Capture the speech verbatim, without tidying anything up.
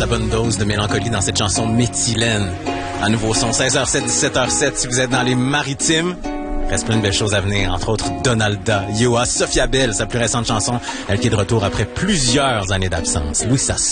la bonne dose de mélancolie dans cette chanson Méthylène. À nouveau son seize heures sept, dix-sept heures sept si vous êtes dans les maritimes. Reste plein de belles choses à venir, entre autres Donalda, Yoa, Sophia Bell, sa plus récente chanson, elle qui est de retour après plusieurs années d'absence. Oui, ça